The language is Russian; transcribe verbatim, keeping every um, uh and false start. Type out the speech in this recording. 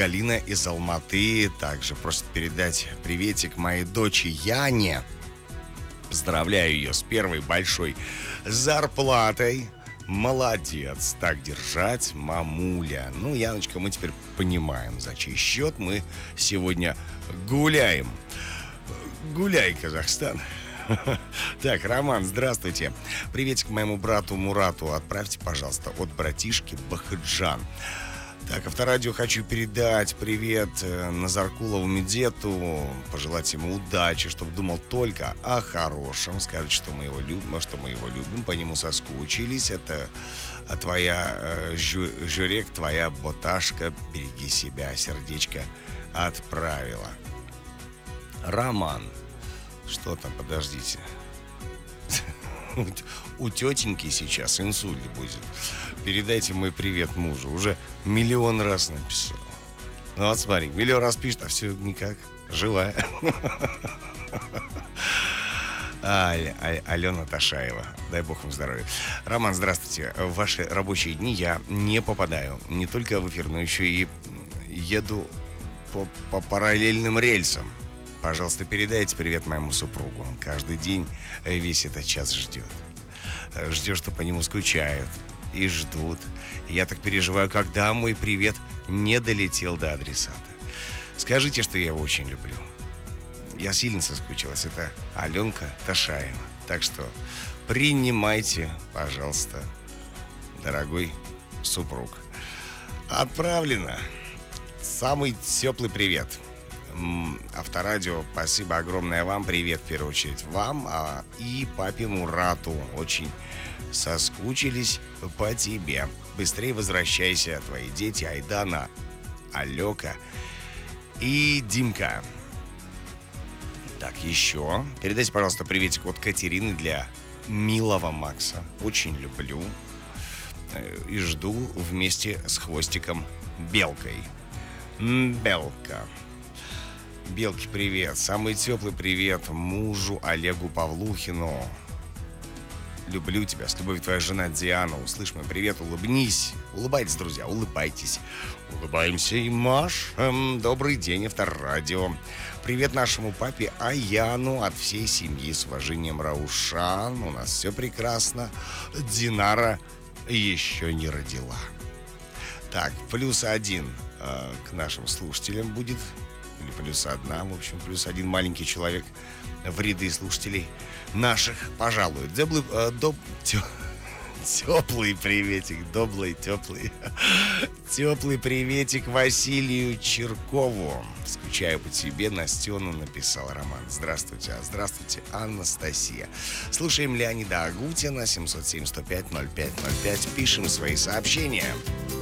Галина из Алматы также просит передать приветик моей дочери Яне. Поздравляю ее с первой большой зарплатой. Молодец, так держать, мамуля. Ну, Яночка, мы теперь понимаем, за чей счет мы сегодня гуляем. Гуляй, Казахстан. Так, Роман, здравствуйте. Приветик моему брату Мурату отправьте, пожалуйста, от братишки Бахаджан. Так, Авторадио хочу передать привет Назаркулову Медету, пожелать ему удачи, чтобы думал только о хорошем, сказать, что мы его любим, что мы его любим, по нему соскучились. Это твоя э, жю, Жюрек, твоя боташка, береги себя, сердечко отправила. Роман, что там, подождите. У тетеньки сейчас инсульт будет. Передайте мой привет мужу. Уже миллион раз написал. Ну вот смотри, миллион раз пишет, а все никак. Живая. А, а, Алена Ташаева. Дай бог вам здоровья. Роман, здравствуйте. В ваши рабочие дни я не попадаю. Не только в эфир, но еще и еду по, по параллельным рельсам. Пожалуйста, передайте привет моему супругу. Он каждый день весь этот час ждет. Ждет, что по нему скучают и ждут. Я так переживаю, когда мой привет не долетел до адресата. Скажите, что я его очень люблю. Я сильно соскучилась. Это Аленка Ташаева. Так что принимайте, пожалуйста, дорогой супруг. Отправлено. Самый теплый привет. Авторадио, спасибо огромное вам. Привет, в первую очередь, вам а, и папе Мурату. Очень соскучились по тебе. Быстрее возвращайся, твои дети Айдана, Алёка и Димка. Так, еще. Передайте, пожалуйста, приветик от Катерины для милого Макса. Очень люблю и жду вместе с хвостиком Белкой. Белка. Белке привет. Самый теплый привет мужу Олегу Павлухину. Люблю тебя. С любовью, твоя жена Диана. Услышь мой привет. Улыбнись. Улыбайтесь, друзья. Улыбайтесь. Улыбаемся и машем. Добрый день, Авторадио. Привет нашему папе Аяну от всей семьи. С уважением, Раушан. У нас все прекрасно. Динара еще не родила. Так, плюс один э, к нашим слушателям будет. Или плюс одна, в общем, плюс один маленький человек в ряды слушателей наших пожалует. Теплый, э, доб, тё, теплый приветик, доблый, теплый, теплый приветик Василию Черкову. Скучаю по тебе, Настену, написал Роман. Здравствуйте, здравствуйте, Анастасия. Слушаем Леонида Агутина, семь семь сто пять ноль пять ноль пять, пишем свои сообщения.